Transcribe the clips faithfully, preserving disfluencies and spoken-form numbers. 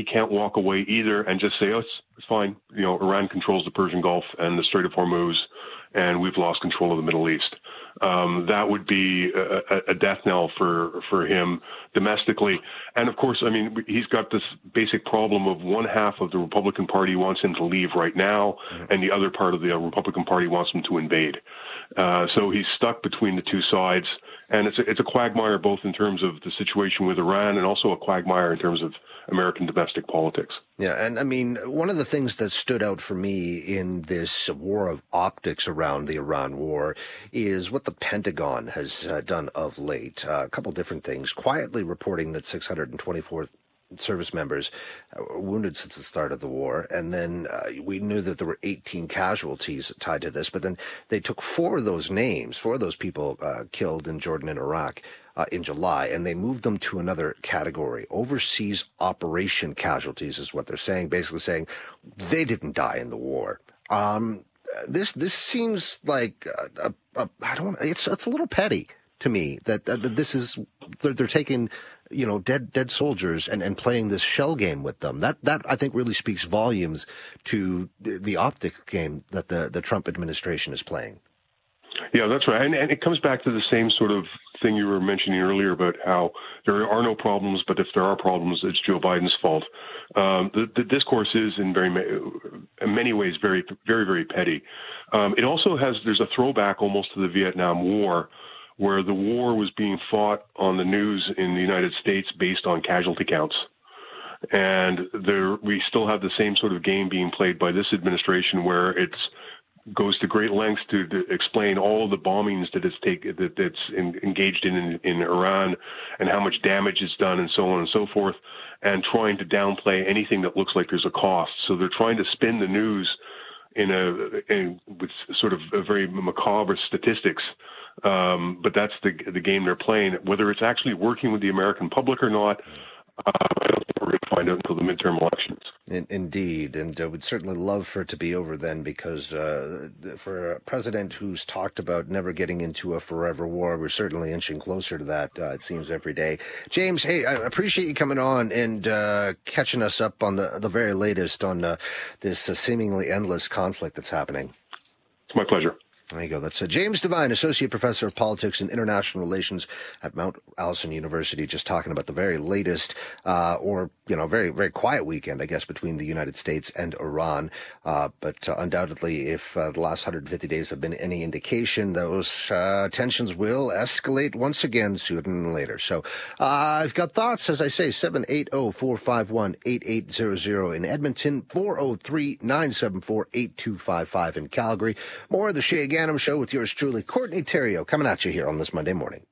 he can't walk away either and just say, oh, it's, it's fine. You know, Iran controls the Persian Gulf and the Strait of Hormuz, and we've lost control of the Middle East. Um, that would be a, a death knell for, for him domestically. And of course, I mean, he's got this basic problem of one half of the Republican Party wants him to leave right now, mm-hmm. and the other part of the Republican Party wants him to invade. Uh, so he's stuck between the two sides. And it's a, it's a quagmire both in terms of the situation with Iran and also a quagmire in terms of American domestic politics. Yeah, and I mean, one of the things that stood out for me in this war of optics around the Iran war is what the Pentagon has uh, done of late. Uh, a couple different things. Quietly reporting that six hundred twenty-four service members were wounded since the start of the war. And then uh, we knew that there were eighteen casualties tied to this, but then they took four of those names, four of those people uh, killed in Jordan and Iraq uh, in July, and they moved them to another category. Overseas operation casualties is what they're saying, basically saying they didn't die in the war. Um, this this seems like a, a, a, I don't. It's it's a little petty to me that, that, that this is they're, they're taking, you know, dead dead soldiers and, and playing this shell game with them. That that I think really speaks volumes to the optic game that the, the Trump administration is playing. Yeah, that's right. And, and it comes back to the same sort of thing you were mentioning earlier about how there are no problems, but if there are problems, it's Joe Biden's fault. Um, the, the discourse is in very in many ways very, very, very petty. Um, it also has, there's a throwback almost to the Vietnam War, where the war was being fought on the news in the United States based on casualty counts. And there, we still have the same sort of game being played by this administration, where it's goes to great lengths to, to explain all of the bombings that it's take that that's in, engaged in, in in Iran and how much damage it's done and so on and so forth, and trying to downplay anything that looks like there's a cost. So they're trying to spin the news in a in, with sort of a very macabre statistics. Um, but that's the the game they're playing. Whether it's actually working with the American public or not, uh, I don't think we're going to find out until the midterm elections. In, indeed, and uh, we'd certainly love for it to be over then, because uh, for a president who's talked about never getting into a forever war, we're certainly inching closer to that, uh, it seems, every day. James, hey, I appreciate you coming on and uh, catching us up on the, the very latest on uh, this uh, seemingly endless conflict that's happening. It's my pleasure. There you go. That's uh, James Devine, Associate Professor of Politics and International Relations at Mount Allison University, just talking about the very latest, uh, or, you know, very, very quiet weekend, I guess, between the United States and Iran. Uh, but uh, undoubtedly, if uh, the last one hundred fifty days have been any indication, those uh, tensions will escalate once again sooner than later. So uh, I've got thoughts, as I say, seven eight zero, four five one, eight eight zero zero in Edmonton, four oh three, nine seven four, eight two five five in Calgary. More of the Shay Ganem Show with yours truly, Courtney Theriault, coming at you here on this Monday morning.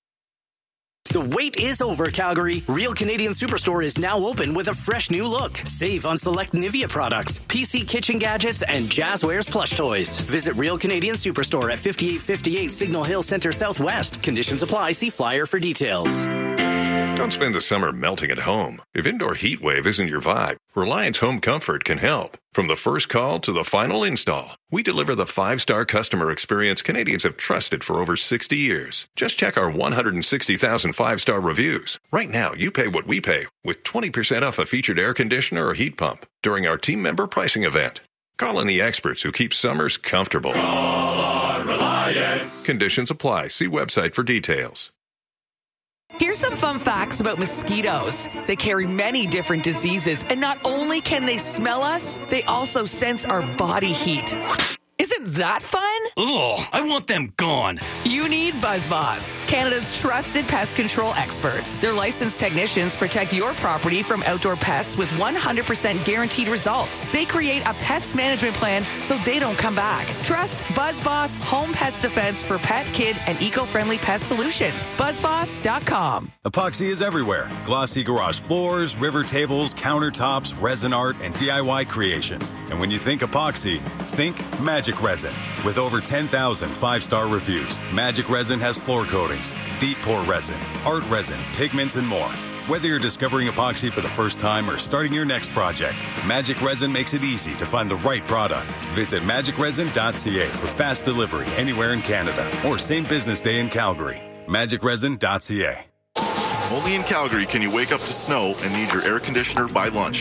The wait is over, Calgary. Real Canadian Superstore is now open with a fresh new look. Save on select Nivea products, P C kitchen gadgets, and Jazzwares plush toys. Visit Real Canadian Superstore at fifty-eight fifty-eight Signal Hill Center Southwest. Conditions apply. See flyer for details. Don't spend the summer melting at home. If indoor heat wave isn't your vibe, Reliance Home Comfort can help. From the first call to the final install, we deliver the five-star customer experience Canadians have trusted for over sixty years. Just check our one hundred sixty thousand five-star reviews. Right now, you pay what we pay with twenty percent off a featured air conditioner or heat pump during our team member pricing event. Call in the experts who keep summers comfortable. Call on Reliance. Conditions apply. See website for details. Here's some fun facts about mosquitoes. They carry many different diseases, and not only can they smell us, they also sense our body heat. Isn't that fun? Ugh, I want them gone. You need BuzzBoss, Canada's trusted pest control experts. Their licensed technicians protect your property from outdoor pests with one hundred percent guaranteed results. They create a pest management plan so they don't come back. Trust BuzzBoss Home Pest Defense for pet, kid, and eco-friendly pest solutions. BuzzBoss dot com. Epoxy is everywhere. Glossy garage floors, river tables, countertops, resin art, and D I Y creations. And when you think epoxy, think Magic Resin. With over ten thousand five-star reviews, Magic Resin has floor coatings, deep pour resin, art resin, pigments, and more. Whether you're discovering epoxy for the first time or starting your next project, Magic Resin makes it easy to find the right product. Visit magic resin dot c a for fast delivery anywhere in Canada or same business day in Calgary. magic resin dot c a. Only in Calgary can you wake up to snow and need your air conditioner by lunch.